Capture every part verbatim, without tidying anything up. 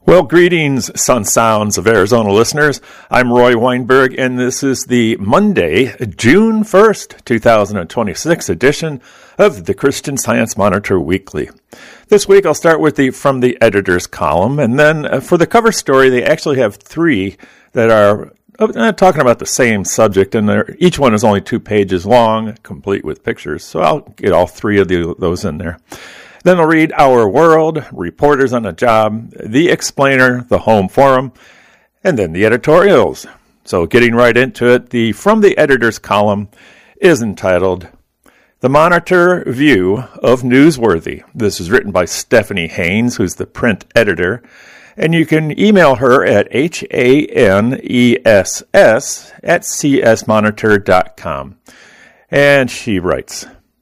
Well, greetings, Sun Sounds of Arizona listeners. I'm Roy Weinberg, and this is the Monday, June first, twenty twenty-six edition of the Christian Science Monitor Weekly. This week, I'll start with the From the Editor's column, and then uh, for the cover story, they actually have three that are uh, talking about the same subject, and each one is only two pages long, complete with pictures, so I'll get all three of the, those in there. Then I'll read Our World, Reporters on the Job, The Explainer, The Home Forum, and then the editorials. So getting right into it, the From the Editor's column is entitled The Monitor View of Newsworthy. This is written by Stephanie Haynes, who's the print editor, and you can email her at H A N E S S at C S monitor dot com. And she writes,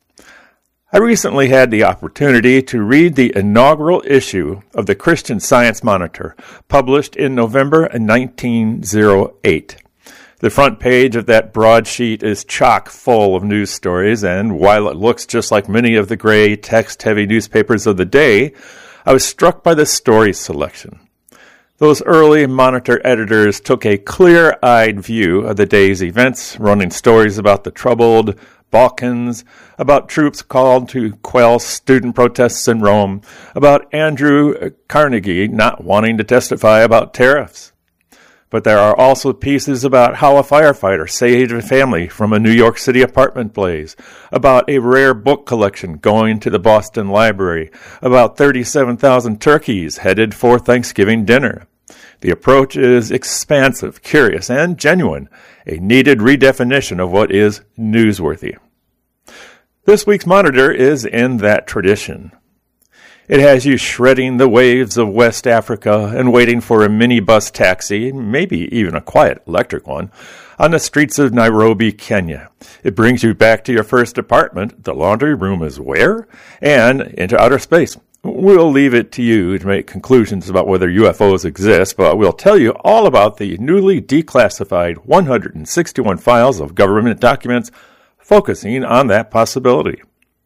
I recently had the opportunity to read the inaugural issue of the Christian Science Monitor, published in November nineteen oh eight. The front page of that broadsheet is chock full of news stories, and while it looks just like many of the gray, text-heavy newspapers of the day, I was struck by the story selection. Those early Monitor editors took a clear-eyed view of the day's events, running stories about the troubled Balkans, about troops called to quell student protests in Rome, about Andrew Carnegie not wanting to testify about tariffs. But there are also pieces about how a firefighter saved a family from a New York City apartment blaze, about a rare book collection going to the Boston Library, about thirty-seven thousand turkeys headed for Thanksgiving dinner. The approach is expansive, curious, and genuine, a needed redefinition of what is newsworthy. This week's Monitor is in that tradition. It has you shredding the waves of West Africa and waiting for a minibus taxi, maybe even a quiet electric one, on the streets of Nairobi, Kenya. It brings you back to your first apartment, the laundry room is where, and into outer space. We'll leave it to you to make conclusions about whether U F Os exist, but we'll tell you all about the newly declassified one hundred sixty-one files of government documents focusing on that possibility.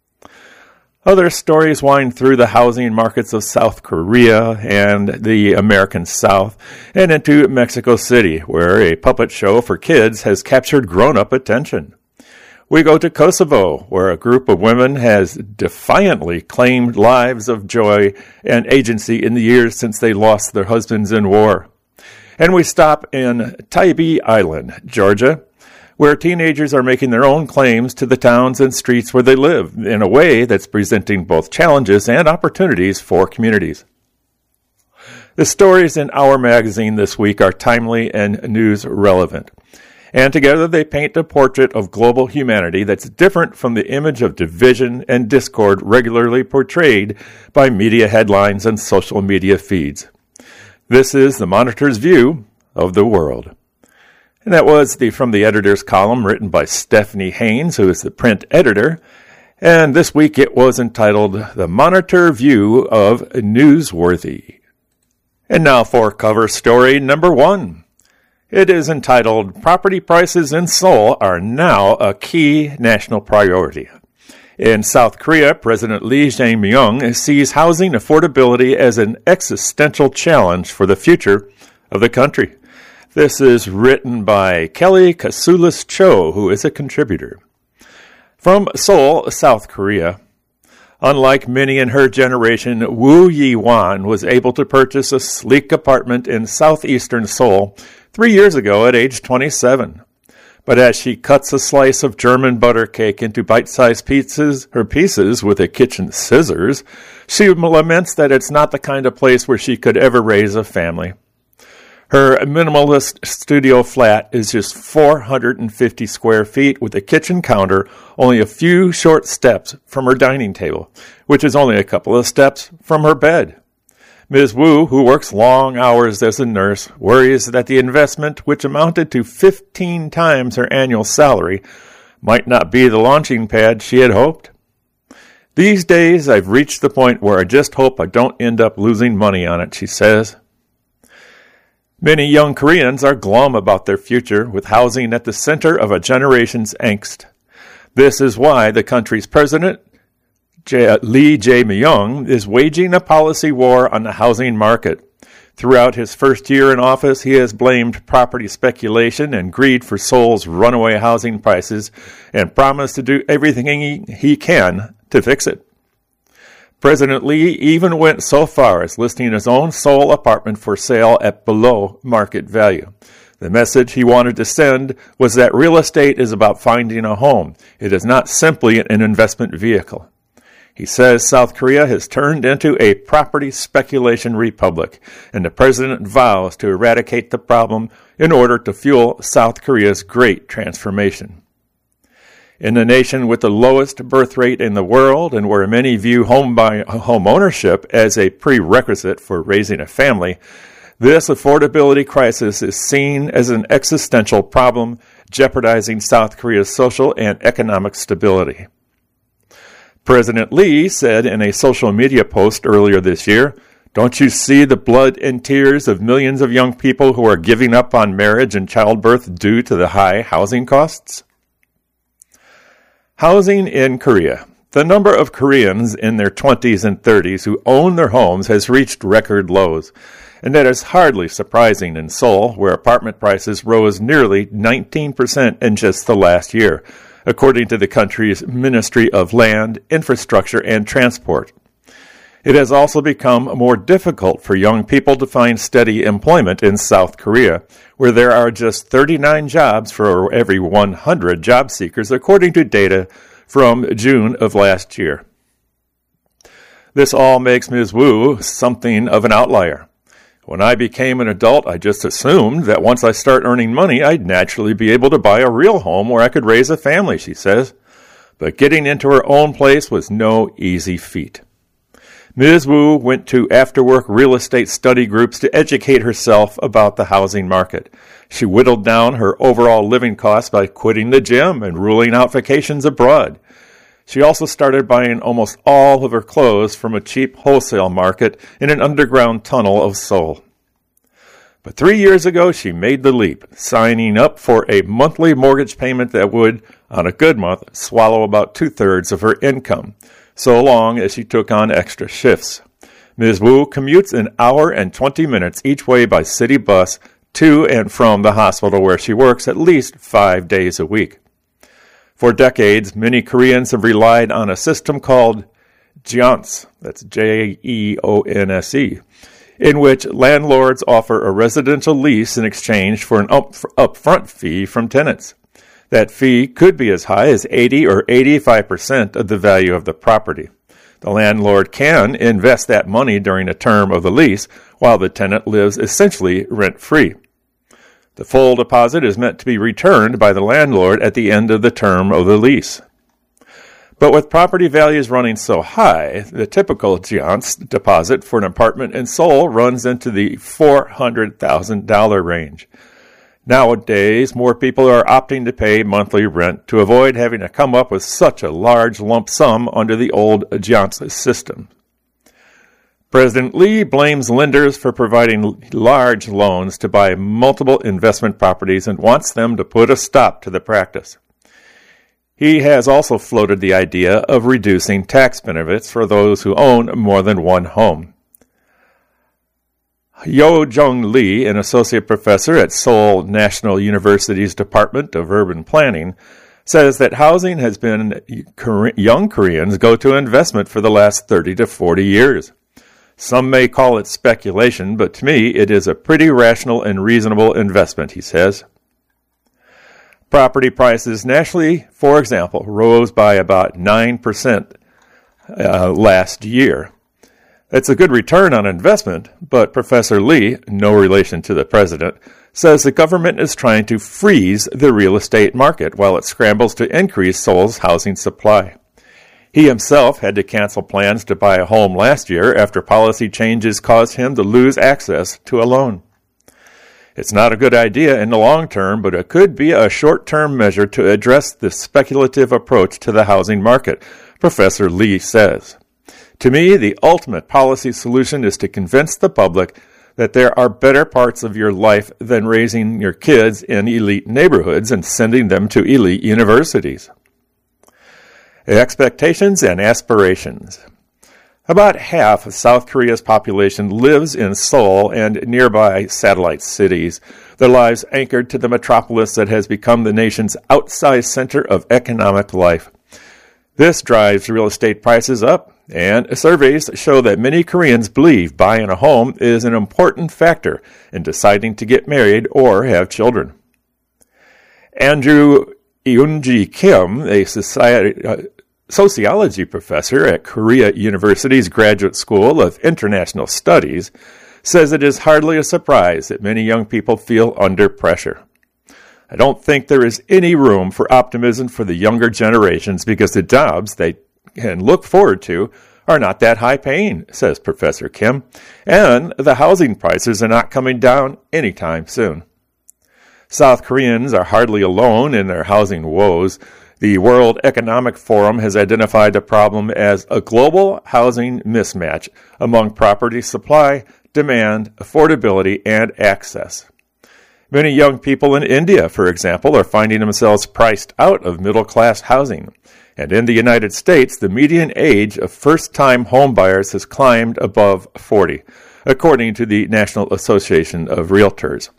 Other stories wind through the housing markets of South Korea and the American South and into Mexico City, where a puppet show for kids has captured grown-up attention. We go to Kosovo, where a group of women has defiantly claimed lives of joy and agency in the years since they lost their husbands in war. And we stop in Tybee Island, Georgia, where teenagers are making their own claims to the towns and streets where they live in a way that's presenting both challenges and opportunities for communities. The stories in our magazine this week are timely and news relevant. And together they paint a portrait of global humanity that's different from the image of division and discord regularly portrayed by media headlines and social media feeds. This is the Monitor's view of the world. And that was the From the Editor's column written by Stephanie Haynes, who is the print editor. And this week it was entitled The Monitor View of Newsworthy. And now for cover story number one. It is entitled, Property Prices in Seoul Are Now a Key National Priority. In South Korea, President Lee Jae-myung sees housing affordability as an existential challenge for the future of the country. This is written by Kelly Kasulis Cho, who is a contributor. From Seoul, South Korea. Unlike many in her generation, Woo Yi-wan was able to purchase a sleek apartment in southeastern Seoul three years ago at age twenty-seven. But as she cuts a slice of German butter cake into bite-sized pieces, her pieces with a kitchen scissors, she laments that it's not the kind of place where she could ever raise a family. Her minimalist studio flat is just four hundred fifty square feet with a kitchen counter only a few short steps from her dining table, which is only a couple of steps from her bed. Miz Wu, who works long hours as a nurse, worries that the investment, which amounted to fifteen times her annual salary, might not be the launching pad she had hoped. These days, I've reached the point where I just hope I don't end up losing money on it, she says. Many young Koreans are glum about their future, with housing at the center of a generation's angst. This is why the country's president, Lee Jae-myung, is waging a policy war on the housing market. Throughout his first year in office, he has blamed property speculation and greed for Seoul's runaway housing prices and promised to do everything he, he can to fix it. President Lee even went so far as listing his own Seoul apartment for sale at below market value. The message he wanted to send was that real estate is about finding a home. It is not simply an investment vehicle. He says South Korea has turned into a property speculation republic, and the president vows to eradicate the problem in order to fuel South Korea's great transformation. In a nation with the lowest birth rate in the world and where many view home, buy, home ownership as a prerequisite for raising a family, this affordability crisis is seen as an existential problem jeopardizing South Korea's social and economic stability. President Lee said in a social media post earlier this year, "Don't you see the blood and tears of millions of young people who are giving up on marriage and childbirth due to the high housing costs?" Housing in Korea. The number of Koreans in their twenties and thirties who own their homes has reached record lows, and that is hardly surprising in Seoul, where apartment prices rose nearly nineteen percent in just the last year, according to the country's Ministry of Land, Infrastructure, and Transport. It has also become more difficult for young people to find steady employment in South Korea, where there are just thirty-nine jobs for every one hundred job seekers, according to data from June of last year. This all makes Miz Wu something of an outlier. When I became an adult, I just assumed that once I start earning money, I'd naturally be able to buy a real home where I could raise a family, she says. But getting into her own place was no easy feat. Miz Wu went to after-work real estate study groups to educate herself about the housing market. She whittled down her overall living costs by quitting the gym and ruling out vacations abroad. She also started buying almost all of her clothes from a cheap wholesale market in an underground tunnel of Seoul. But three years ago, she made the leap, signing up for a monthly mortgage payment that would, on a good month, swallow about two-thirds of her income, so long as she took on extra shifts. Miz Wu commutes an hour and twenty minutes each way by city bus to and from the hospital where she works at least five days a week. For decades, many Koreans have relied on a system called jeonse, that's J E O N S E, in which landlords offer a residential lease in exchange for an up, upfront fee from tenants. That fee could be as high as eighty or eighty-five percent of the value of the property. The landlord can invest that money during the term of the lease, while the tenant lives essentially rent-free. The full deposit is meant to be returned by the landlord at the end of the term of the lease. But with property values running so high, the typical jeonse deposit for an apartment in Seoul runs into the four hundred thousand dollars range. Nowadays, more people are opting to pay monthly rent to avoid having to come up with such a large lump sum under the old jeonse system. President Lee blames lenders for providing large loans to buy multiple investment properties and wants them to put a stop to the practice. He has also floated the idea of reducing tax benefits for those who own more than one home. Yo Jung Lee, an associate professor at Seoul National University's Department of Urban Planning, says that housing has been young Koreans' go-to investment for the last thirty to forty years. Some may call it speculation, but to me it is a pretty rational and reasonable investment, he says. Property prices nationally, for example, rose by about nine percent uh, last year. It's a good return on investment, but Professor Lee, no relation to the president, says the government is trying to freeze the real estate market while it scrambles to increase Seoul's housing supply. He himself had to cancel plans to buy a home last year after policy changes caused him to lose access to a loan. It's not a good idea in the long term, but it could be a short-term measure to address the speculative approach to the housing market, Professor Lee says. To me, the ultimate policy solution is to convince the public that there are better parts of your life than raising your kids in elite neighborhoods and sending them to elite universities. Expectations and aspirations. About half of South Korea's population lives in Seoul and nearby satellite cities, their lives anchored to the metropolis that has become the nation's outsized center of economic life. This drives real estate prices up, and surveys show that many Koreans believe buying a home is an important factor in deciding to get married or have children. Andrew Eunji Kim, a society, uh, sociology professor at Korea University's Graduate School of International Studies, says it is hardly a surprise that many young people feel under pressure. I don't think there is any room for optimism for the younger generations because the jobs they can look forward to are not that high paying, says Professor Kim, and the housing prices are not coming down anytime soon. South Koreans are hardly alone in their housing woes. The World Economic Forum has identified the problem as a global housing mismatch among property supply, demand, affordability, and access. Many young people in India, for example, are finding themselves priced out of middle-class housing. And in the United States, the median age of first-time homebuyers has climbed above forty, according to the National Association of Realtors.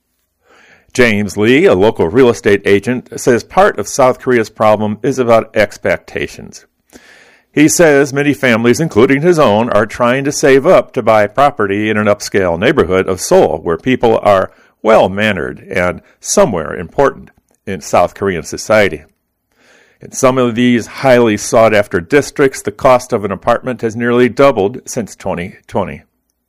James Lee, a local real estate agent, says part of South Korea's problem is about expectations. He says many families, including his own, are trying to save up to buy property in an upscale neighborhood of Seoul, where people are well-mannered and somewhere important in South Korean society. In some of these highly sought-after districts, the cost of an apartment has nearly doubled since twenty twenty.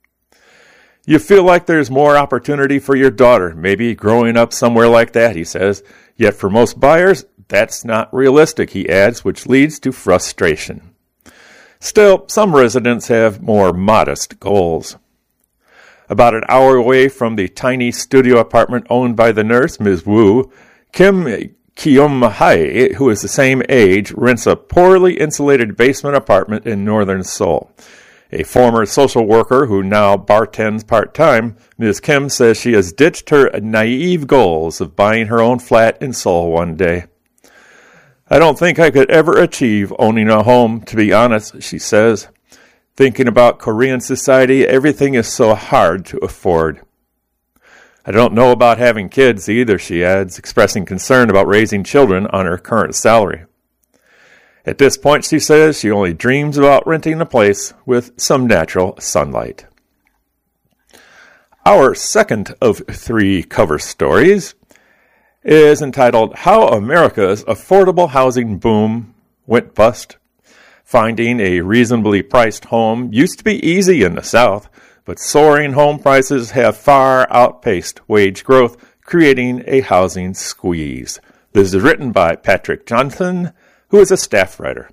You feel like there's more opportunity for your daughter, maybe growing up somewhere like that, he says. Yet for most buyers, that's not realistic, he adds, which leads to frustration. Still, some residents have more modest goals. About an hour away from the tiny studio apartment owned by the nurse, Miz Wu, Kim Kyum-hae, who is the same age, rents a poorly insulated basement apartment in northern Seoul. A former social worker who now bartends part-time, Miz Kim says she has ditched her naive goals of buying her own flat in Seoul one day. I don't think I could ever achieve owning a home, to be honest, she says. Thinking about Korean society, everything is so hard to afford. I don't know about having kids either, she adds, expressing concern about raising children on her current salary. At this point, she says, she only dreams about renting a place with some natural sunlight. Our second of three cover stories is entitled How America's Affordable Housing Boom Went Bust. Finding a reasonably priced home used to be easy in the South, but soaring home prices have far outpaced wage growth, creating a housing squeeze. This is written by Patrick Johnson, who is a staff writer.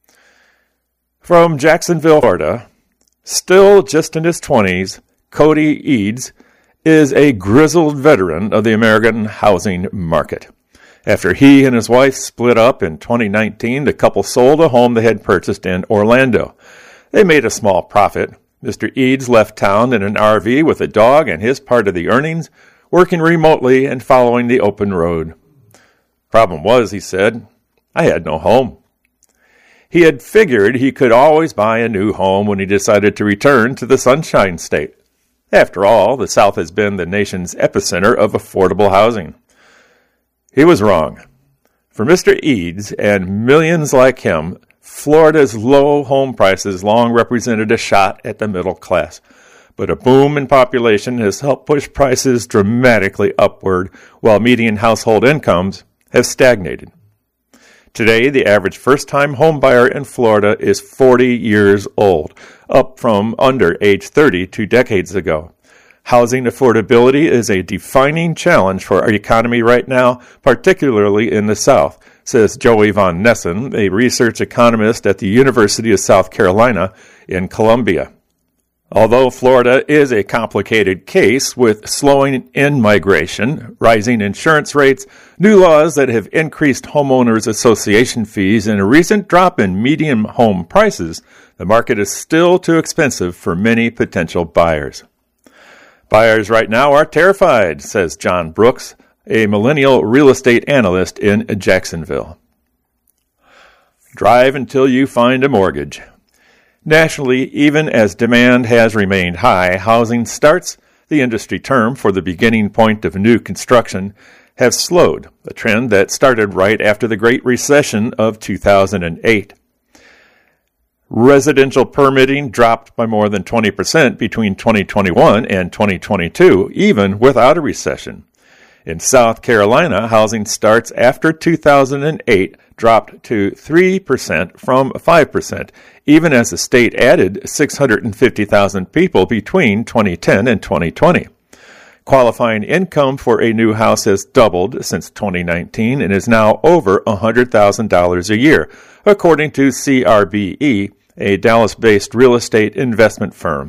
From Jacksonville, Florida, still just in his twenties, Cody Eads is a grizzled veteran of the American housing market. After he and his wife split up in twenty nineteen, the couple sold a home they had purchased in Orlando. They made a small profit. Mister Eads left town in an R V with a dog and his part of the earnings, working remotely and following the open road. Problem was, he said, I had no home. He had figured he could always buy a new home when he decided to return to the Sunshine State. After all, the South has been the nation's epicenter of affordable housing. He was wrong. For Mister Eads and millions like him, Florida's low home prices long represented a shot at the middle class. But a boom in population has helped push prices dramatically upward, while median household incomes have stagnated. Today, the average first-time home buyer in Florida is forty years old, up from under age thirty two decades ago. Housing affordability is a defining challenge for our economy right now, particularly in the South, says Joey Von Nessen, a research economist at the University of South Carolina in Columbia. Although Florida is a complicated case with slowing in-migration, rising insurance rates, new laws that have increased homeowners association fees, and a recent drop in median home prices, the market is still too expensive for many potential buyers. Buyers right now are terrified, says John Brooks, a millennial real estate analyst in Jacksonville. Drive until you find a mortgage. Nationally, even as demand has remained high, housing starts, the industry term for the beginning point of new construction, have slowed, a trend that started right after the Great Recession of two thousand eight. Residential permitting dropped by more than twenty percent between twenty twenty-one and twenty twenty-two, even without a recession. In South Carolina, housing starts after two thousand eight dropped to three percent from five percent, even as the state added six hundred fifty thousand people between twenty ten and twenty twenty. Qualifying income for a new house has doubled since twenty nineteen and is now over one hundred thousand dollars a year, according to C R B E, a Dallas-based real estate investment firm.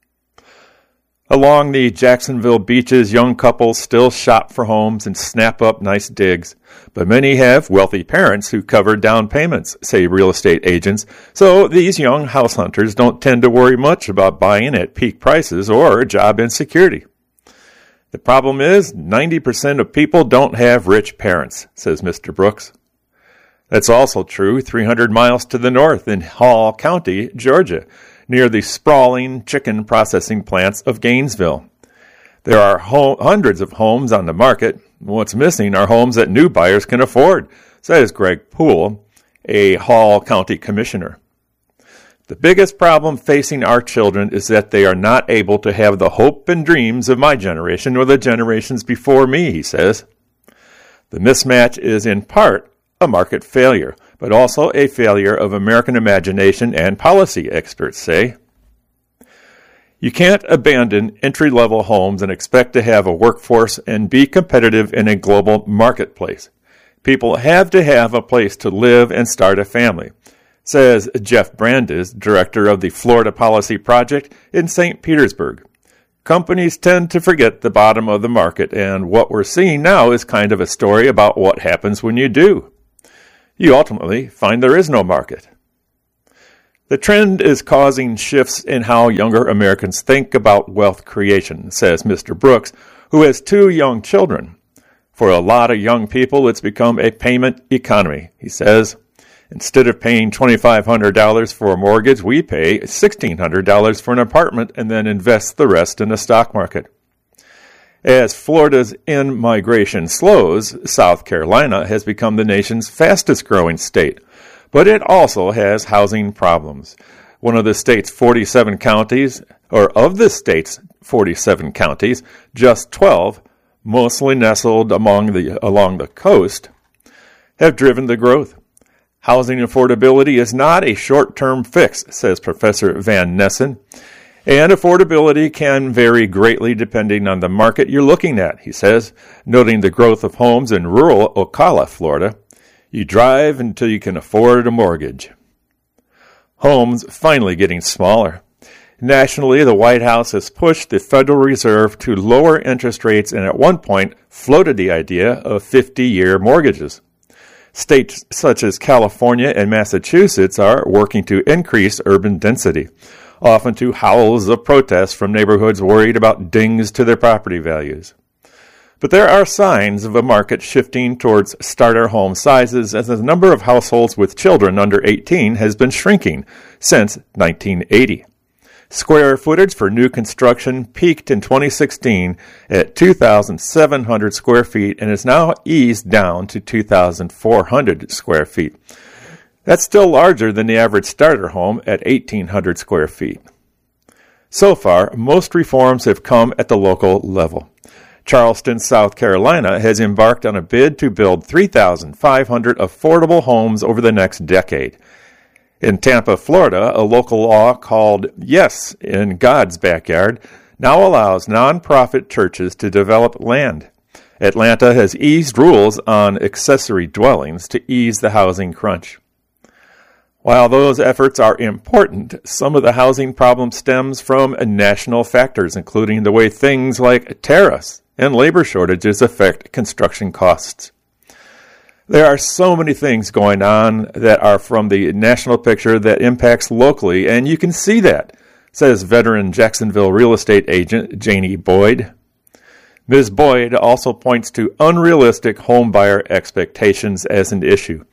Along the Jacksonville beaches, young couples still shop for homes and snap up nice digs, but many have wealthy parents who cover down payments, say real estate agents, so these young house hunters don't tend to worry much about buying at peak prices or job insecurity. The problem is ninety percent of people don't have rich parents, says Mister Brooks. That's also true three hundred miles to the north in Hall County, Georgia, near the sprawling chicken processing plants of Gainesville. There are ho- hundreds of homes on the market. What's missing are homes that new buyers can afford, says Greg Poole, a Hall County commissioner. The biggest problem facing our children is that they are not able to have the hope and dreams of my generation or the generations before me, he says. The mismatch is in part a market failure, but also a failure of American imagination and policy, experts say. You can't abandon entry-level homes and expect to have a workforce and be competitive in a global marketplace. People have to have a place to live and start a family, says Jeff Brandes, director of the Florida Policy Project in Saint Petersburg. Companies tend to forget the bottom of the market, and what we're seeing now is kind of a story about what happens when you do. You ultimately find there is no market. The trend is causing shifts in how younger Americans think about wealth creation, says Mister Brooks, who has two young children. For a lot of young people, it's become a payment economy, he says. Instead of paying twenty-five hundred dollars for a mortgage, we pay sixteen hundred dollars for an apartment and then invest the rest in the stock market. As Florida's in-migration slows, South Carolina has become the nation's fastest-growing state, but it also has housing problems. One of the state's forty-seven counties, or of the state's forty-seven counties, just twelve, mostly nestled among the, along the coast, have driven the growth. Housing affordability is not a short-term fix, says Professor Van Nessen. And affordability can vary greatly depending on the market you're looking at, he says, noting the growth of homes in rural Ocala, Florida. You drive until you can afford a mortgage. Homes finally getting smaller. Nationally, the White House has pushed the Federal Reserve to lower interest rates and at one point floated the idea of fifty-year mortgages. States such as California and Massachusetts are working to increase urban density, often to howls of protest from neighborhoods worried about dings to their property values. But there are signs of a market shifting towards starter home sizes as the number of households with children under eighteen has been shrinking since nineteen eighty. Square footage for new construction peaked in twenty sixteen at two thousand seven hundred square feet and is now eased down to two thousand four hundred square feet. That's still larger than the average starter home at eighteen hundred square feet. So far, most reforms have come at the local level. Charleston, South Carolina has embarked on a bid to build three thousand five hundred affordable homes over the next decade. In Tampa, Florida, a local law called Yes in God's Backyard now allows nonprofit churches to develop land. Atlanta has eased rules on accessory dwellings to ease the housing crunch. While those efforts are important, some of the housing problem stems from national factors, including the way things like tariffs and labor shortages affect construction costs. There are so many things going on that are from the national picture that impacts locally, and you can see that, says veteran Jacksonville real estate agent Janie Boyd. Miz Boyd also points to unrealistic homebuyer expectations as an issue,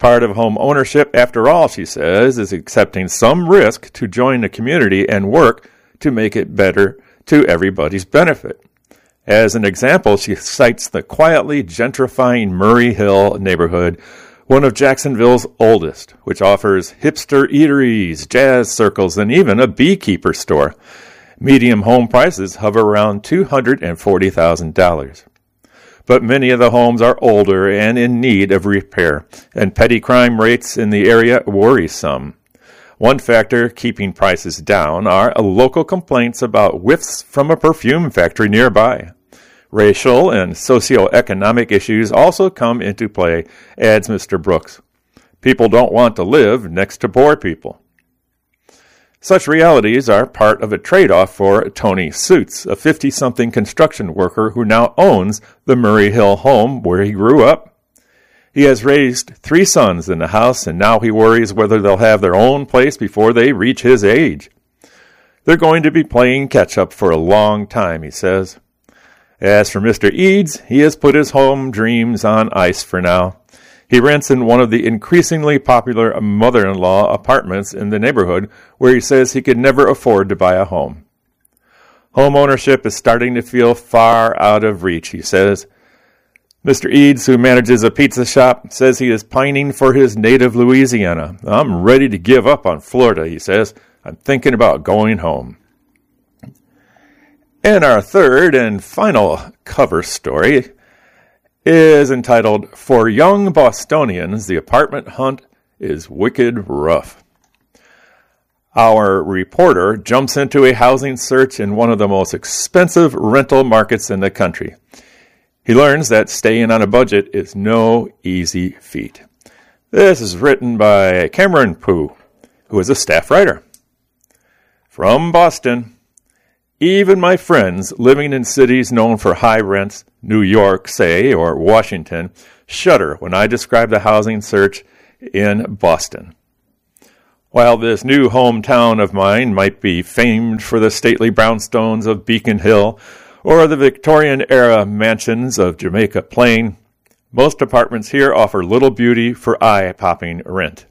Part of home ownership, after all, she says, is accepting some risk to join the community and work to make it better to everybody's benefit. As an example, she cites the quietly gentrifying Murray Hill neighborhood, one of Jacksonville's oldest, which offers hipster eateries, jazz circles, and even a beekeeper store. Median home prices hover around two hundred forty thousand dollars. But many of the homes are older and in need of repair, and petty crime rates in the area worry some. One factor keeping prices down are local complaints about whiffs from a perfume factory nearby. Racial and socioeconomic issues also come into play, adds Mister Brooks. People don't want to live next to poor people. Such realities are part of a trade-off for Tony Suits, a fifty-something construction worker who now owns the Murray Hill home where he grew up. He has raised three sons in the house, and now he worries whether they'll have their own place before they reach his age. They're going to be playing catch-up for a long time, he says. As for Mister Eads, he has put his home dreams on ice for now. He rents in one of the increasingly popular mother-in-law apartments in the neighborhood where he says he could never afford to buy a home. Home ownership is starting to feel far out of reach, he says. Mister Eads, who manages a pizza shop, says he is pining for his native Louisiana. I'm ready to give up on Florida, he says. I'm thinking about going home. And our third and final cover story is entitled, For Young Bostonians, the Apartment Hunt is Wicked Rough. Our reporter jumps into a housing search in one of the most expensive rental markets in the country. He learns that staying on a budget is no easy feat. This is written by Cameron Pooh, who is a staff writer. From Boston, even my friends living in cities known for high rents, New York, say, or Washington, shudder when I describe the housing search in Boston. While this new hometown of mine might be famed for the stately brownstones of Beacon Hill or the Victorian-era mansions of Jamaica Plain, most apartments here offer little beauty for eye-popping rent.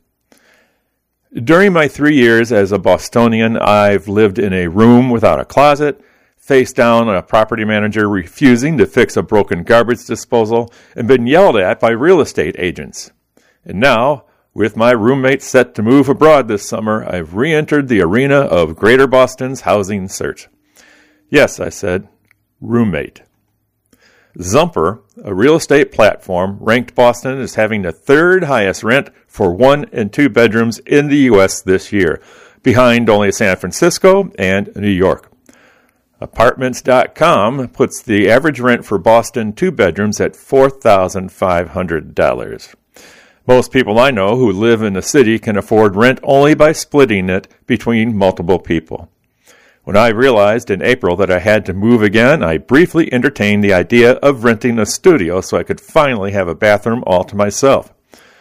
During my three years as a Bostonian, I've lived in a room without a closet, faced down a property manager refusing to fix a broken garbage disposal, and been yelled at by real estate agents. And now, with my roommate set to move abroad this summer, I've re-entered the arena of Greater Boston's housing search. Yes, I said, roommate. Zumper, a real estate platform, ranked Boston as having the third highest rent for one and two bedrooms in the U S this year, behind only San Francisco and New York. Apartments dot com puts the average rent for Boston two bedrooms at four thousand five hundred dollars. Most people I know who live in the city can afford rent only by splitting it between multiple people. When I realized in April that I had to move again, I briefly entertained the idea of renting a studio so I could finally have a bathroom all to myself.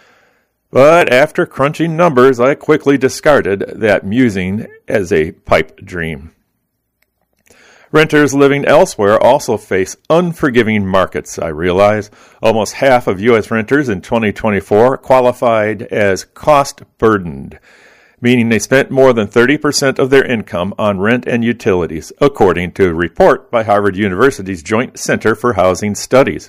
But after crunching numbers, I quickly discarded that musing as a pipe dream. Renters living elsewhere also face unforgiving markets, I realize. Almost half of U S renters in twenty twenty-four qualified as cost-burdened, meaning they spent more than thirty percent of their income on rent and utilities, according to a report by Harvard University's Joint Center for Housing Studies.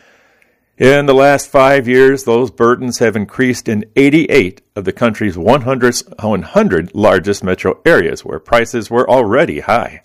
In the last five years, those burdens have increased in eighty-eight of the country's one hundred largest metro areas, where prices were already high.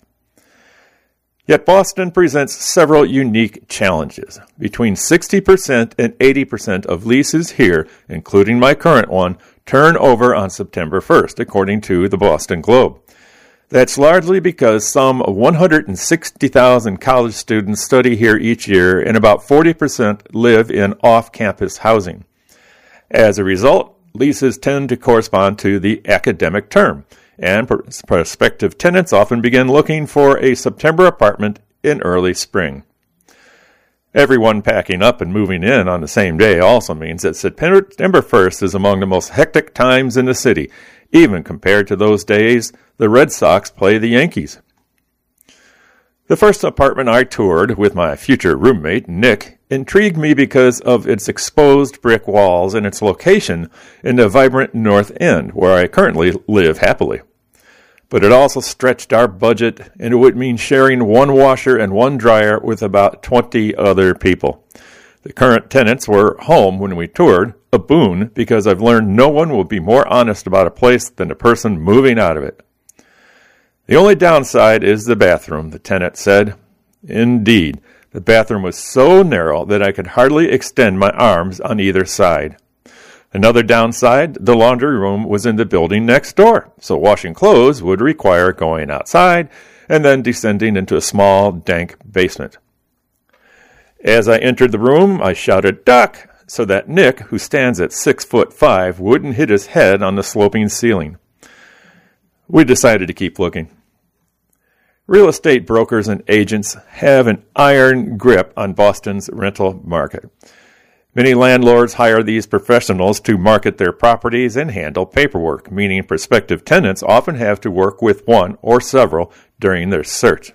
Yet Boston presents several unique challenges. Between sixty percent and eighty percent of leases here, including my current one, turn over on September first, according to the Boston Globe. That's largely because some one hundred sixty thousand college students study here each year, and about forty percent live in off-campus housing. As a result, leases tend to correspond to the academic term, and prospective tenants often begin looking for a September apartment in early spring. Everyone packing up and moving in on the same day also means that September first is among the most hectic times in the city, even compared to those days the Red Sox play the Yankees. The first apartment I toured with my future roommate, Nick, intrigued me because of its exposed brick walls and its location in the vibrant North End, where I currently live happily. But it also stretched our budget, and it would mean sharing one washer and one dryer with about twenty other people. The current tenants were home when we toured, a boon because I've learned no one will be more honest about a place than the person moving out of it. The only downside is the bathroom, the tenant said. Indeed, the bathroom was so narrow that I could hardly extend my arms on either side. Another downside, the laundry room was in the building next door, so washing clothes would require going outside and then descending into a small, dank basement. As I entered the room, I shouted, "Duck!" so that Nick, who stands at six foot five, wouldn't hit his head on the sloping ceiling. We decided to keep looking. Real estate brokers and agents have an iron grip on Boston's rental market. Many landlords hire these professionals to market their properties and handle paperwork, meaning prospective tenants often have to work with one or several during their search.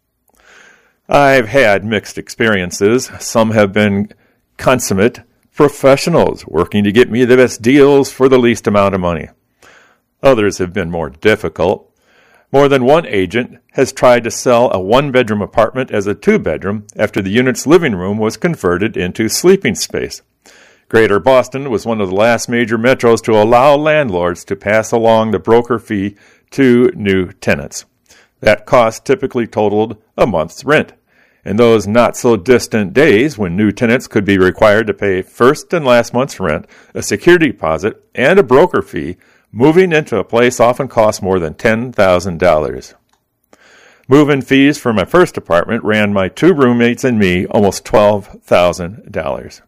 I've had mixed experiences. Some have been consummate professionals working to get me the best deals for the least amount of money. Others have been more difficult. More than one agent has tried to sell a one-bedroom apartment as a two-bedroom after the unit's living room was converted into sleeping space. Greater Boston was one of the last major metros to allow landlords to pass along the broker fee to new tenants. That cost typically totaled a month's rent. In those not-so-distant days when new tenants could be required to pay first and last month's rent, a security deposit, and a broker fee, moving into a place often cost more than ten thousand dollars. Move-in fees for my first apartment ran my two roommates and me almost twelve thousand dollars.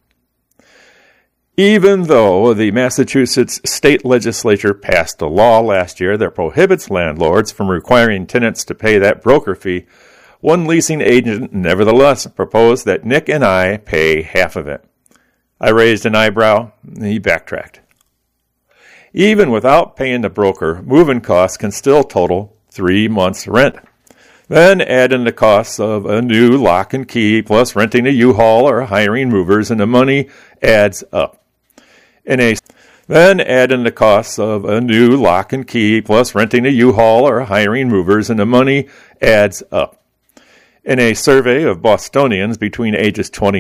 Even though the Massachusetts state legislature passed a law last year that prohibits landlords from requiring tenants to pay that broker fee, one leasing agent nevertheless proposed that Nick and I pay half of it. I raised an eyebrow. He backtracked. Even without paying the broker, move-in costs can still total three months' rent. Then add in the costs of a new lock and key, plus renting a U-Haul or hiring movers, and the money adds up. In a Then add in the costs of a new lock and key, plus renting a U-Haul or hiring movers, and the money adds up. In a survey of Bostonians between ages twenty